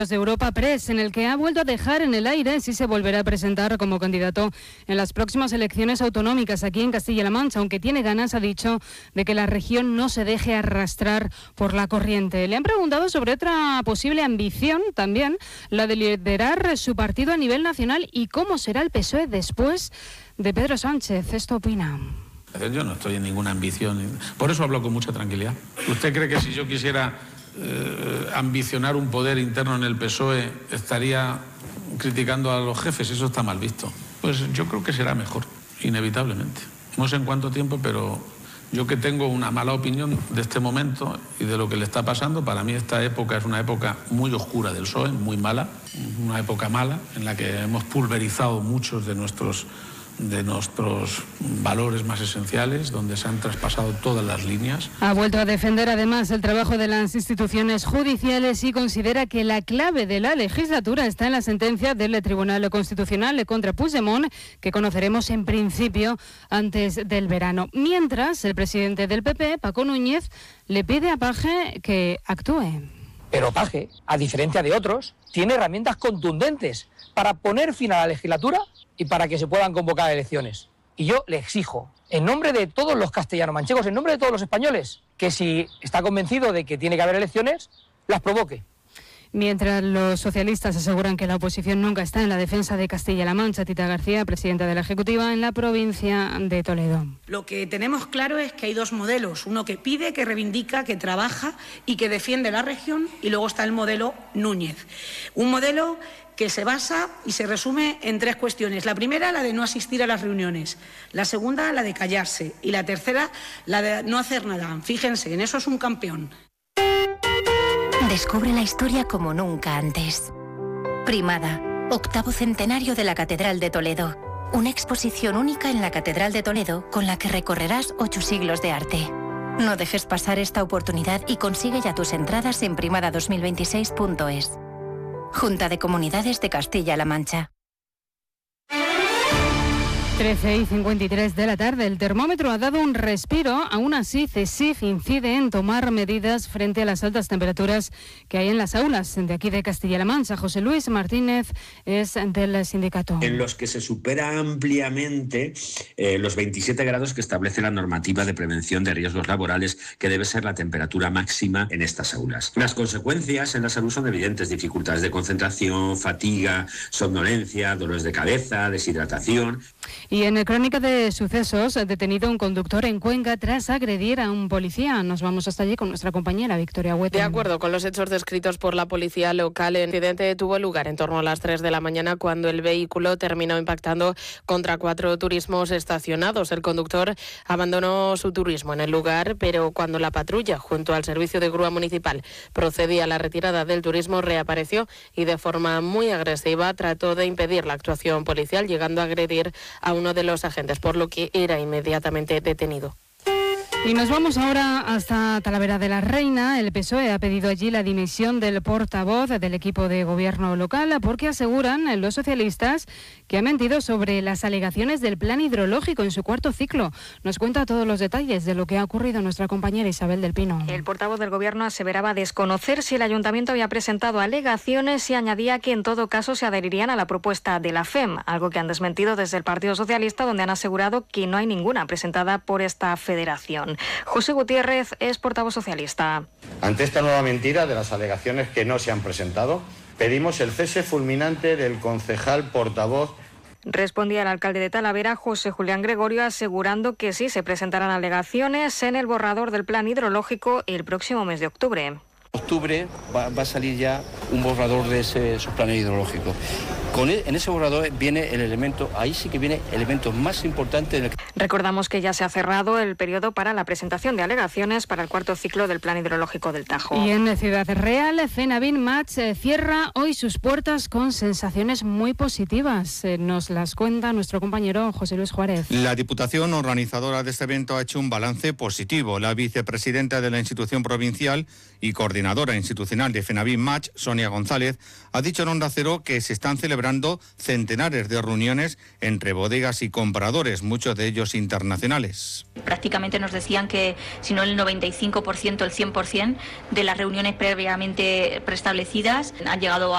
de Europa Press, en el que ha vuelto a dejar en el aire si se volverá a presentar como candidato en las próximas elecciones autonómicas aquí en Castilla-La Mancha, aunque tiene ganas, ha dicho, de que la región no se deje arrastrar por la corriente. Le han preguntado sobre otra posible ambición también, la de liderar su partido a nivel nacional y cómo será el PSOE después de Pedro Sánchez. Esto opina. Yo no estoy en ninguna ambición, por eso hablo con mucha tranquilidad. ¿Usted cree que si yo quisiera ambicionar un poder interno en el PSOE estaría criticando a los jefes? Eso está mal visto. Pues yo creo que será mejor, inevitablemente. No sé en cuánto tiempo, pero yo que tengo una mala opinión de este momento y de lo que le está pasando, para mí esta época es una época muy oscura del PSOE, muy mala, una época mala en la que hemos pulverizado muchos de nuestros valores más esenciales, donde se han traspasado todas las líneas. Ha vuelto a defender además el trabajo de las instituciones judiciales y considera que la clave de la legislatura está en la sentencia del Tribunal Constitucional contra Puigdemont, que conoceremos en principio antes del verano. Mientras, el presidente del PP, Paco Núñez, le pide a Paje que actúe. Pero Paje, a diferencia de otros, tiene herramientas contundentes para poner fin a la legislatura y para que se puedan convocar elecciones. Y yo le exijo, en nombre de todos los castellano-manchegos, en nombre de todos los españoles, que si está convencido de que tiene que haber elecciones, las provoque. Mientras los socialistas aseguran que la oposición nunca está en la defensa de Castilla-La Mancha, Tita García, presidenta de la Ejecutiva en la provincia de Toledo. Lo que tenemos claro es que hay dos modelos, uno que pide, que reivindica, que trabaja y que defiende la región, y luego está el modelo Núñez. Un modelo que se basa y se resume en tres cuestiones. La primera, la de no asistir a las reuniones. La segunda, la de callarse. Y la tercera, la de no hacer nada. Fíjense, en eso es un campeón. Descubre la historia como nunca antes. Primada, 8º centenario de la Catedral de Toledo. Una exposición única en la Catedral de Toledo con la que recorrerás 8 siglos de arte. No dejes pasar esta oportunidad y consigue ya tus entradas en primada2026.es. Junta de Comunidades de Castilla-La Mancha. 13:53 de la tarde. El termómetro ha dado un respiro. Aún así, CESIF incide en tomar medidas frente a las altas temperaturas que hay en las aulas de aquí de Castilla-La Mancha. José Luis Martínez es del sindicato. En los que se supera ampliamente los 27 grados que establece la normativa de prevención de riesgos laborales, que debe ser la temperatura máxima en estas aulas. Las consecuencias en la salud son evidentes: dificultades de concentración, fatiga, somnolencia, dolores de cabeza, deshidratación. Y en Crónica de Sucesos, detenido un conductor en Cuenca tras agredir a un policía. Nos vamos hasta allí con nuestra compañera Victoria Huete. De acuerdo con los hechos descritos por la policía local, el incidente tuvo lugar en torno a las 3 de la mañana cuando el vehículo terminó impactando contra 4 turismos estacionados. El conductor abandonó su turismo en el lugar, pero cuando la patrulla, junto al servicio de grúa municipal, procedía a la retirada del turismo, reapareció y de forma muy agresiva trató de impedir la actuación policial, llegando a agredir a uno de los agentes, por lo que era inmediatamente detenido. Y nos vamos ahora hasta Talavera de la Reina. El PSOE ha pedido allí la dimisión del portavoz del equipo de gobierno local porque aseguran los socialistas que ha mentido sobre las alegaciones del plan hidrológico en su 4º ciclo. Nos cuenta todos los detalles de lo que ha ocurrido nuestra compañera Isabel del Pino. El portavoz del gobierno aseveraba desconocer si el ayuntamiento había presentado alegaciones y añadía que en todo caso se adherirían a la propuesta de la FEM, algo que han desmentido desde el Partido Socialista, donde han asegurado que no hay ninguna presentada por esta federación. José Gutiérrez es portavoz socialista. Ante esta nueva mentira de las alegaciones que no se han presentado, pedimos el cese fulminante del concejal portavoz. Respondía el alcalde de Talavera, José Julián Gregorio, asegurando que sí se presentarán alegaciones en el borrador del plan hidrológico el próximo mes de octubre. En octubre va a salir ya un borrador de ese plan hidrológico. En ese borrador viene el elemento, ahí sí que viene el elemento más importante. Recordamos que ya se ha cerrado el periodo para la presentación de alegaciones para el 4º ciclo del plan hidrológico del Tajo. Y en Ciudad Real, Cenabin Match cierra hoy sus puertas con sensaciones muy positivas. Nos las cuenta nuestro compañero José Luis Juárez. La Diputación organizadora de este evento ha hecho un balance positivo. La vicepresidenta de la institución provincial y coordinadora institucional de Cenabin Match, Sonia González, ha dicho en Onda Cero que se están celebrando centenares de reuniones entre bodegas y compradores, muchos de ellos internacionales. Prácticamente nos decían que, si no el 95%, el 100% de las reuniones previamente preestablecidas han llegado